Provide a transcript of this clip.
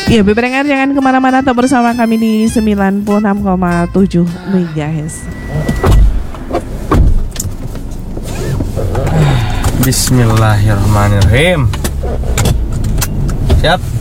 Iya, BPNR jangan kemana-mana, tetap bersama kami di 96,7 MHz. Bismillahirrahmanirrahim. Siap.